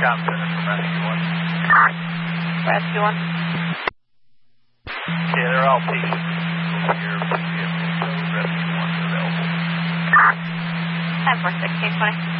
Comm Center from Rescue 1. Rescue 1. Okay, they're all patients. Here, Rescue 1 is available. 10-4-6, 820.